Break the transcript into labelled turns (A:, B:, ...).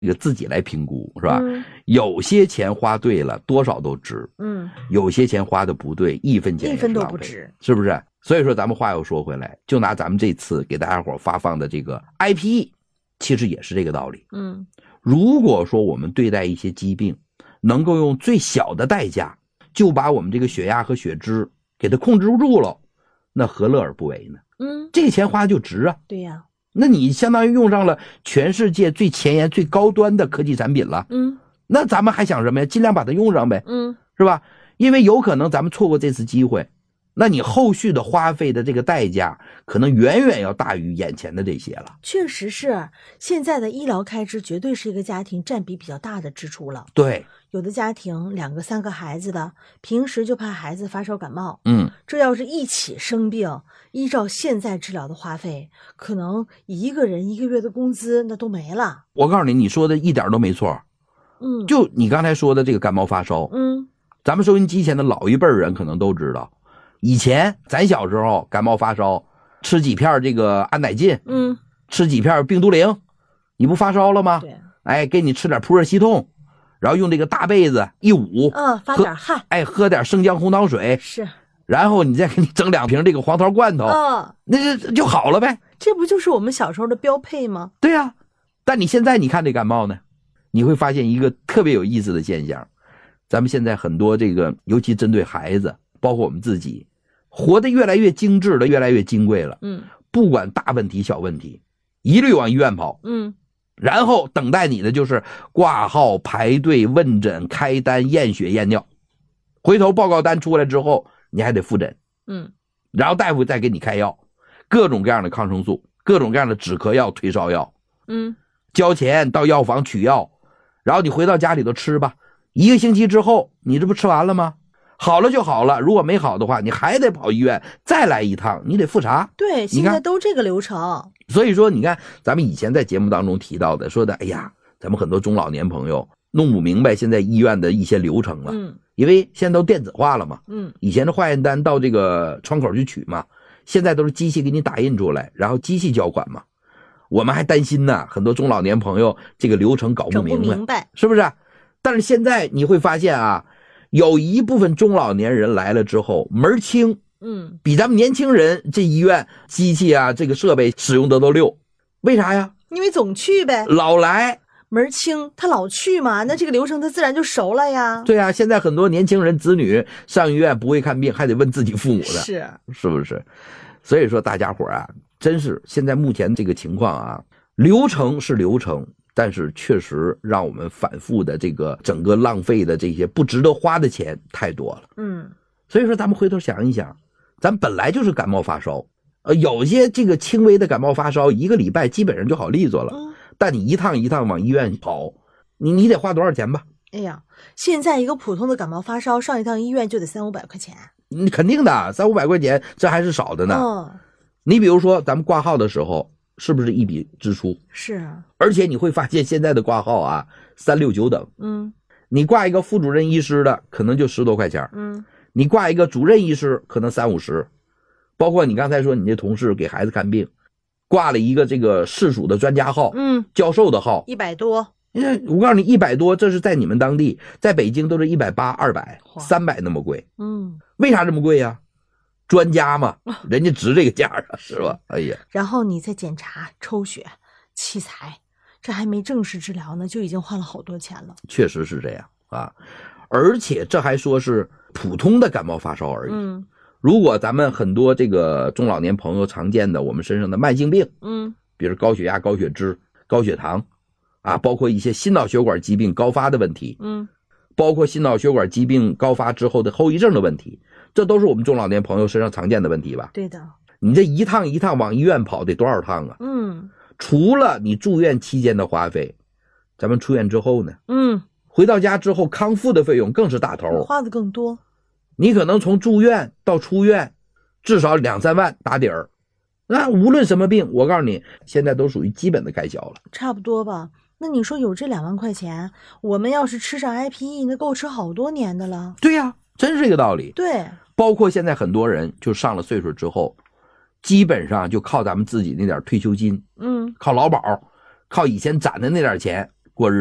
A: 这个自己来评估，是吧？有些钱花对了，多少都值。有些钱花的不对，一分钱也是浪费，
B: 一分都不值，
A: 是不是？所以说咱们话又说回来，就拿咱们这次给大家伙发放的这个 IPE， 其实也是这个道理。如果说我们对待一些疾病，能够用最小的代价就把我们这个血压和血脂给它控制住了，那何乐而不为呢？这个钱花就值啊。
B: 对呀。
A: 那你相当于用上了全世界最前沿最高端的科技产品了。那咱们还想什么呀？尽量把它用上呗。是吧？因为有可能咱们错过这次机会，那你后续的花费的这个代价可能远远要大于眼前的这些了。
B: 确实是，现在的医疗开支绝对是一个家庭占比比较大的支出了。
A: 对，
B: 有的家庭2个3个孩子的，平时就怕孩子发烧感冒，这要是一起生病，依照现在治疗的花费，可能一个人1个月的工资那都没了。
A: 我告诉你，你说的一点都没错。就你刚才说的这个感冒发烧，咱们收音机前的老一辈人可能都知道，以前咱小时候感冒发烧，吃几片这个安乃近，吃几片病毒灵，你不发烧了吗？
B: 对，
A: 哎，给你吃点普热西痛，然后用这个大被子一捂，
B: 发点汗，
A: 哎，喝点生姜红糖水，
B: 是，
A: 然后你再给你整2瓶这个黄桃罐头，那就好了呗。
B: 这不就是我们小时候的标配吗？
A: 对呀，但你现在你看这感冒呢，你会发现一个特别有意思的现象，咱们现在很多这个，尤其针对孩子，包括我们自己，活得越来越精致了，越来越金贵了。不管大问题小问题，一律往医院跑。然后等待你的就是挂号、排队、问诊、开单、验血、验尿，回头报告单出来之后，你还得复诊。然后大夫再给你开药，各种各样的抗生素，各种各样的止咳药、退烧药。交钱到药房取药，然后你回到家里头吃吧。1个星期之后，你这不吃完了吗？好了就好了，如果没好的话，你还得跑医院再来一趟，你得复查。
B: 对，现在都这个流程。
A: 所以说你看咱们以前在节目当中提到的，说的哎呀，咱们很多中老年朋友弄不明白现在医院的一些流程了。因为现在都电子化了嘛。以前的化验单到这个窗口去取嘛，现在都是机器给你打印出来，然后机器交款嘛。我们还担心呢，很多中老年朋友这个流程搞不明白，是不是？但是现在你会发现啊，有一部分中老年人来了之后门清，比咱们年轻人这医院机器啊这个设备使用的都溜。为啥呀？
B: 因为总去呗，
A: 老来
B: 门清，他老去嘛，那这个流程他自然就熟了呀。
A: 对啊，现在很多年轻人子女上医院不会看病，还得问自己父母的，是不是？所以说大家伙啊，真是现在目前这个情况啊，流程是流程，但是确实让我们反复的这个整个浪费的这些不值得花的钱太多了。所以说咱们回头想一想，咱本来就是感冒发烧，有些这个轻微的感冒发烧1个礼拜基本上就好利索了。但你一趟一趟往医院跑，你得花多少钱吧？
B: 哎呀，现在一个普通的感冒发烧上一趟医院就得300-500块钱。
A: 你肯定的，300-500块钱这还是少的呢。你比如说咱们挂号的时候是不是一笔支出？是啊。而且你会发现现在的挂号啊3、6、9等。你挂一个副主任医师的可能就10多块钱。你挂一个主任医师可能30、50。包括你刚才说你这同事给孩子看病，挂了一个这个市属的专家号，教授的号
B: ，100多。
A: 我告诉你100多，这是在你们当地，在北京都是180、200、300那么贵。为啥这么贵呀？专家嘛，人家值这个价啊，是吧？哎呀，
B: 然后你再检查、抽血、器材，这还没正式治疗呢，就已经花了好多钱了。
A: 确实是这样啊，而且这还说是普通的感冒发烧而已。如果咱们很多这个中老年朋友常见的我们身上的慢性病，比如高血压、高血脂、高血糖啊，包括一些心脑血管疾病高发的问题，包括心脑血管疾病高发之后的后遗症的问题，这都是我们中老年朋友身上常见的问题吧？
B: 对的。
A: 你这一趟一趟往医院跑得多少趟啊？除了你住院期间的花费，咱们出院之后呢？回到家之后康复的费用更是大头，
B: 花的更多。
A: 你可能从住院到出院至少2、3万打底儿。那无论什么病，我告诉你现在都属于基本的开销了。
B: 差不多吧。那你说有这2万块钱，我们要是吃上 IPE， 那够吃好多年的了。
A: 对呀，真是这个道理。
B: 对，
A: 包括现在很多人就上了岁数之后，基本上就靠咱们自己那点退休金，靠劳保，靠以前攒的那点钱，